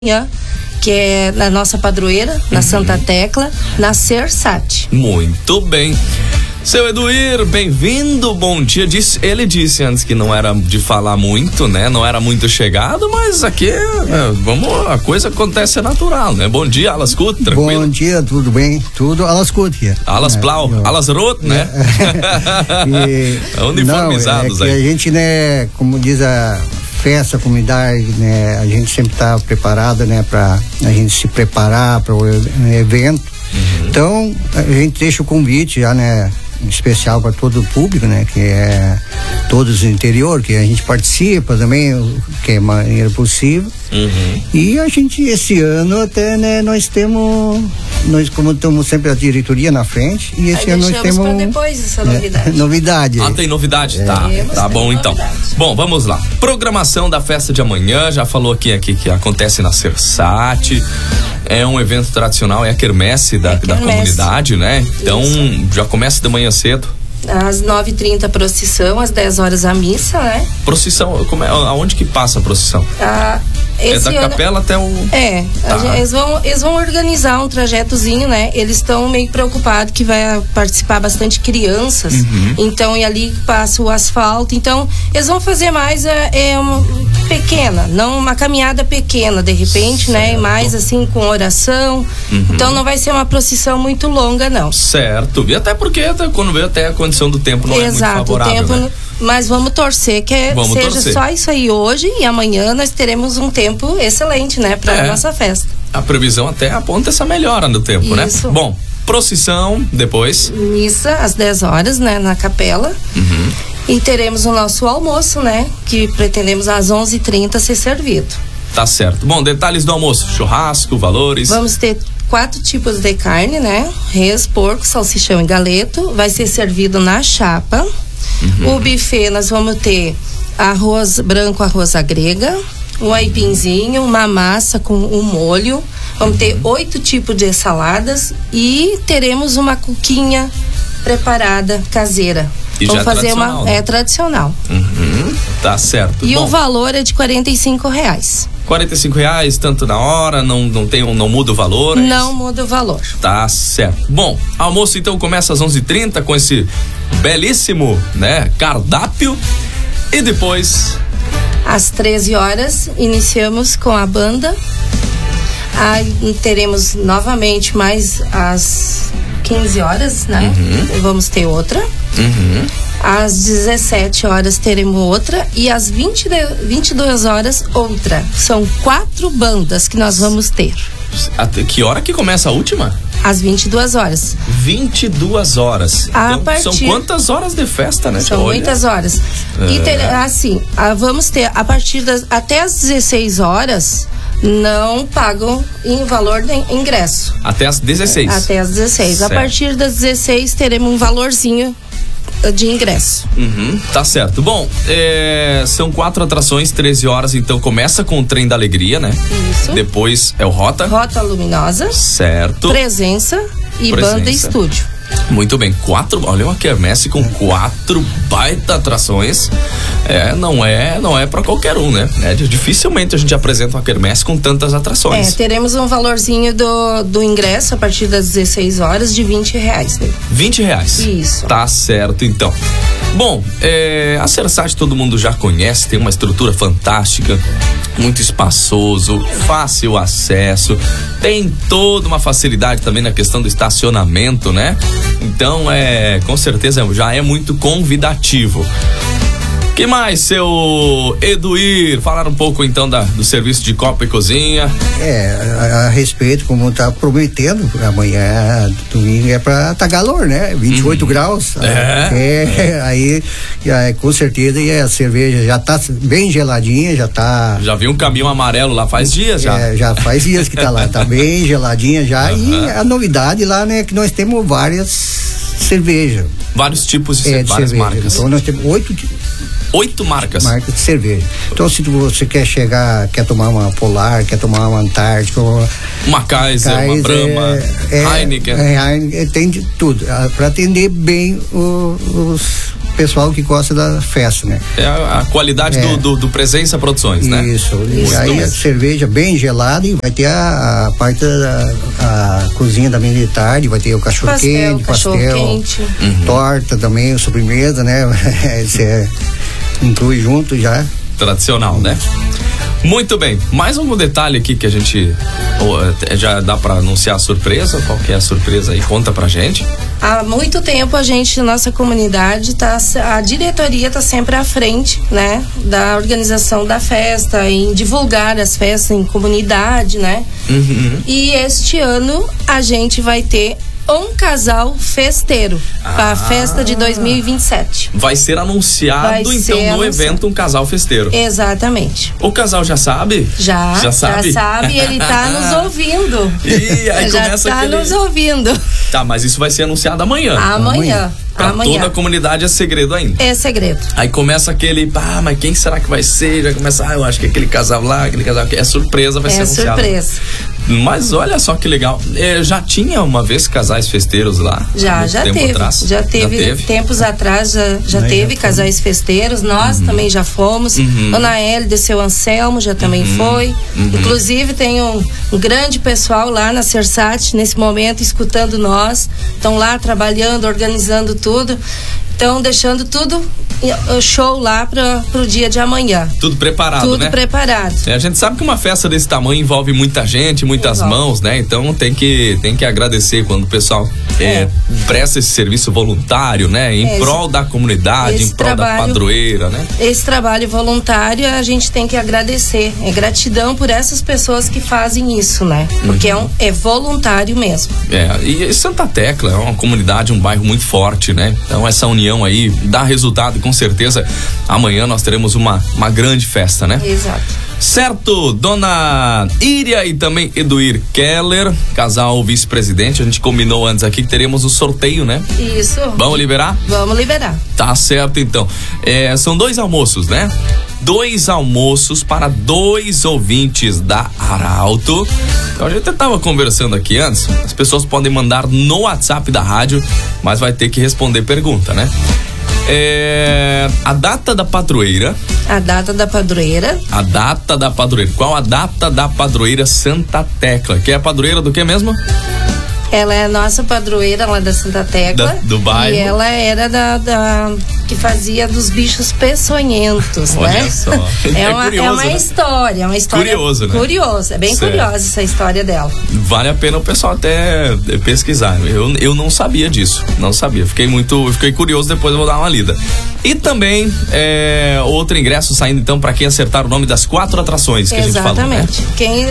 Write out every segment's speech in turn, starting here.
que é na nossa padroeira, na Santa Tecla, na Sersat. Muito bem. Seu Eduir, bem-vindo, bom dia. Ele disse antes que não era de falar muito, né? Não era muito chegado, mas aqui a coisa acontece natural, né? Bom dia, Alas Kut, tranquilo? Bom dia, tudo bem? Tudo Alas Kut. Alas Blau, Alas Rot, né? Uniformizados não, aí. A gente, né, como diz a festa, comunidade, né? A gente sempre tá preparado, né? Pra a gente se preparar para o evento. Então, a gente deixa o convite já, né? Especial para todo o público, né? Que é todos do interior, que a gente participa também, que é maneira possível. E a gente, esse ano até, né? Nós como estamos sempre a diretoria na frente, e esse ano nós temos pra depois essa novidade. Novidade. Tem novidade? Tá bom então. Bom, vamos lá. Programação da festa de amanhã, já falou aqui que acontece na Sersat. É um evento tradicional, é a quermesse da comunidade, né? Então, já começa de manhã cedo. Às 9h30 a procissão, às 10 horas a missa, né? Procissão, aonde que passa a procissão? Capela até o... Eles vão organizar um trajetozinho, né? Eles estão meio preocupados que vai participar bastante crianças, então, e ali passa o asfalto, então, eles vão fazer mais uma pequena, não uma caminhada pequena, de repente, certo, né? E mais assim, com oração, então não vai ser uma procissão muito longa, não. Certo, e até porque quando veio até a condição do tempo não é muito favorável, o tempo, né? Mas vamos torcer que seja só isso aí hoje, e amanhã nós teremos um tempo excelente, né, para nossa festa. A previsão até aponta essa melhora no tempo, né? Bom, procissão, depois missa às 10 horas, né, na capela. E teremos o nosso almoço, né, que pretendemos às 11h30 ser servido. Tá certo. Bom, detalhes do almoço: churrasco, valores. Vamos ter 4 tipos de carne, né? Res, porco, salsichão e galeto. Vai ser servido na chapa. O buffet nós vamos ter arroz branco, arroz à grega, um aipinzinho, uma massa com um molho. Vamos ter 8 tipos de saladas e teremos uma cuquinha preparada caseira. E vamos fazer tradicional, é tradicional. Tá certo. E o valor é de R$45. R$45, tanto na hora, não muda o valor? Não muda o valor. Tá certo. Bom, almoço então começa às 11h30 com esse belíssimo, né, cardápio, e depois às 13 horas iniciamos com a banda. Aí teremos novamente mais às 15 horas, né? Vamos ter outra. Às 17 horas teremos outra e às 22 horas outra. São 4 bandas que nós vamos ter. Até que hora que começa a última? Às 22 horas. 22 horas. Então, são quantas horas de festa, né? São muitas horas. E vamos ter a partir até as 16 horas. Não pagam em valor de ingresso. Até as 16? Até as 16. Certo. A partir das 16 teremos um valorzinho de ingresso. Tá certo. Bom, são 4 atrações, 13 horas, então começa com o Trem da Alegria, né? Isso. Depois é o Rota Luminosa. Certo. Presença e Banda Estúdio. Muito bem, 4, olha uma quermesse com 4 baita atrações. Não é pra qualquer um, né? Dificilmente a gente apresenta uma quermesse com tantas atrações. Teremos um valorzinho do ingresso a partir das 16 horas de R$20. R$20? Isso. Tá certo, então. Bom, a Sersat todo mundo já conhece, tem uma estrutura fantástica, muito espaçoso, fácil acesso, tem toda uma facilidade também na questão do estacionamento, né? Então, com certeza já é muito convidativo. Que mais, seu Eduir? Falar um pouco então do serviço de Copa e Cozinha. A respeito, como tá prometendo, amanhã, domingo, é pra galor, né? 28 graus. Aí, com certeza, e a cerveja já tá bem geladinha, já vi um caminhão amarelo lá faz dias já. Já faz dias que tá lá, tá bem geladinha já. E a novidade lá, né, que nós temos várias cervejas. Vários tipos de várias cerveja. marcas. Então nós temos 8 marcas. Marcas de cerveja. Então, se você quer tomar uma Polar, quer tomar uma Antártica, uma Kaiser, uma Brahma, Heineken. Heineken, tem de tudo, para atender bem os pessoal que gosta da festa, né? É a qualidade do Presença Produções, né? Isso. E aí a cerveja bem gelada e vai ter a parte da cozinha da militar, vai ter o cachorro quente, pastel, torta também, sobremesa, né? Você inclui junto já. Tradicional, né? Muito bem, mais um detalhe aqui que a gente já dá para anunciar a surpresa. Qual que é a surpresa aí? Conta pra gente. Há muito tempo nossa comunidade a diretoria tá sempre à frente, né, da organização da festa, em divulgar as festas em comunidade, né? E este ano a gente vai ter um casal festeiro para a festa de 2027. Vai ser anunciado no evento um casal festeiro. Exatamente. O casal já sabe? Já sabe, ele tá nos ouvindo. E aí já tá nos ouvindo. Tá, mas isso vai ser anunciado amanhã. Amanhã. Pra toda a comunidade é segredo ainda. É segredo. Aí começa aquele, mas quem será que vai ser? Já começa, eu acho que aquele casal lá, aquele casal aqui. É surpresa, vai ser anunciado. É surpresa. Mas olha só que legal. Já tinha uma vez casais festeiros lá? Já teve. Já teve. Tempos atrás já teve casais festeiros. Nós também já fomos. Ana Hélida e seu Anselmo já também foi. Inclusive tem um grande pessoal lá na Sersat nesse momento escutando nós. Estão lá trabalhando, organizando tudo. Então, deixando tudo show lá pro dia de amanhã. Tudo preparado, né? Tudo preparado. A gente sabe que uma festa desse tamanho envolve muita gente, muitas mãos, né? Então tem que agradecer quando o pessoal presta esse serviço voluntário, né? Em prol da comunidade, em prol da padroeira, né? Esse trabalho voluntário a gente tem que agradecer. É gratidão por essas pessoas que fazem isso, né? Porque é voluntário mesmo. E Santa Tecla é uma comunidade, um bairro muito forte, né? Então essa união aí dá resultado e com certeza amanhã nós teremos uma grande festa, né? Exato. Certo, dona Íria e também Eduir Keller, casal vice-presidente, a gente combinou antes aqui que teremos o sorteio, né? Isso. Vamos liberar? Vamos liberar. Tá certo, então. São 2 almoços, né? 2 almoços para 2 ouvintes da Arauto. Então a gente estava conversando aqui antes, as pessoas podem mandar no WhatsApp da rádio, mas vai ter que responder pergunta, né? A data da padroeira. A data da padroeira. A data da padroeira. Qual a data da padroeira Santa Tecla? Que é a padroeira do que mesmo? Ela é a nossa padroeira lá da Santa Tecla. Do bairro. E ela era que fazia dos bichos peçonhentos, Olha né? Só. É uma história, curioso, né? Curiosa, é bem curiosa essa história dela. Vale a pena o pessoal até pesquisar. Eu não sabia disso, não sabia. Fiquei curioso, depois eu vou dar uma lida. E também outro ingresso saindo então para quem acertar o nome das 4 atrações que a gente falou, né? Exatamente. Quem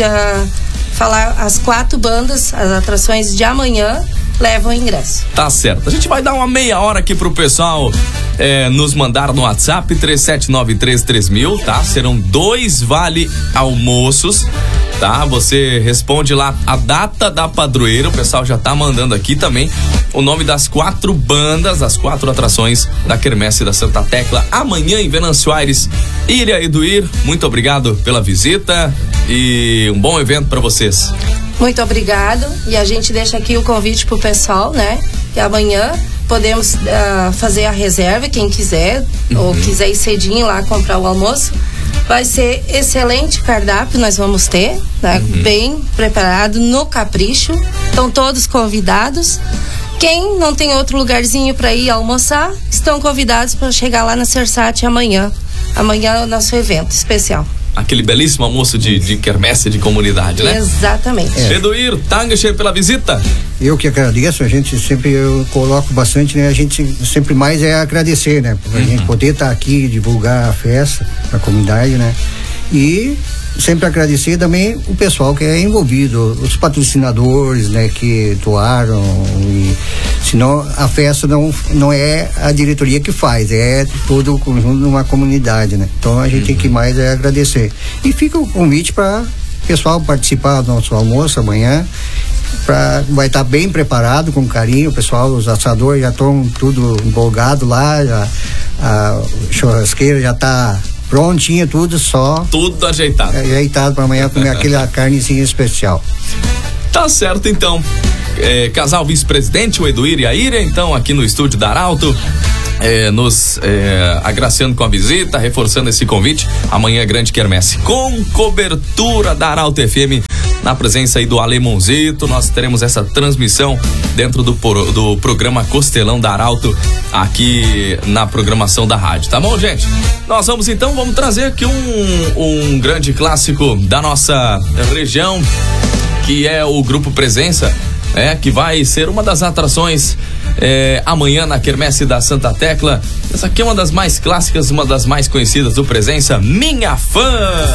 falar as 4 bandas, as atrações de amanhã, levam o ingresso. Tá certo. A gente vai dar uma meia hora aqui pro pessoal nos mandar no WhatsApp 37933000, tá? Serão 2 vale almoços, tá? Você responde lá a data da padroeira, o pessoal já tá mandando aqui também o nome das 4 bandas, das 4 atrações da Quermesse da Santa Tecla amanhã em Venâncio Aires. Íria Eduir, muito obrigado pela visita e um bom evento para vocês. Muito obrigado, e a gente deixa aqui o convite pro pessoal, né? Que amanhã podemos fazer a reserva, quem quiser, ou quiser ir cedinho lá comprar o almoço. Vai ser excelente cardápio, nós vamos ter, né? Bem preparado, no capricho. Estão todos convidados. Quem não tem outro lugarzinho para ir almoçar, estão convidados para chegar lá na Sersat amanhã. Amanhã é o nosso evento especial. Aquele belíssimo almoço de quermesse de comunidade, né? Exatamente. Eduir, Tangacher, pela visita. Eu que agradeço, eu coloco bastante, né? A gente sempre mais agradecer, né? Por a gente poder estar aqui, divulgar a festa para a comunidade, né? E sempre agradecer também o pessoal que é envolvido, os patrocinadores, né? Que doaram, e senão a festa não é a diretoria que faz, é todo o conjunto de uma comunidade, né? Então a gente tem que mais agradecer. E fica o convite para o pessoal participar do nosso almoço amanhã. Vai estar bem preparado, com carinho, o pessoal, os assadores já estão tudo empolgado lá, a churrasqueira já está prontinha, tudo ajeitado. Ajeitado para amanhã comer aquela carnezinha especial. Tá certo, então. casal vice-presidente, o Eduir e a Ira, então aqui no estúdio da Arauto, nos agraciando com a visita, reforçando esse convite. Amanhã grande quermesse com cobertura da Arauto FM, na presença aí do Alemonzito. Nós teremos essa transmissão dentro do programa Costelão da Arauto, aqui na programação da rádio, tá bom, gente? Nós vamos trazer aqui um grande clássico da nossa região, que é o Grupo Presença, que vai ser uma das atrações amanhã na Quermesse da Santa Tecla. Essa aqui é uma das mais clássicas, uma das mais conhecidas do Presença, Minha Fã.